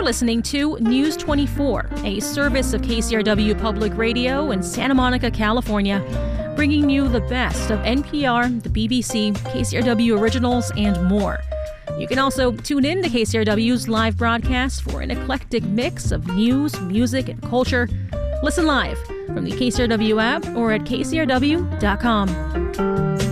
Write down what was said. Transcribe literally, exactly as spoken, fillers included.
listening to News twenty-four, a service of K C R W Public Radio in Santa Monica, California, bringing you the best of N P R, the B B C, K C R W Originals, and more. You can also tune in to K C R W's live broadcast for an eclectic mix of news, music, and culture. Listen live from the K C R W app or at K C R W dot com.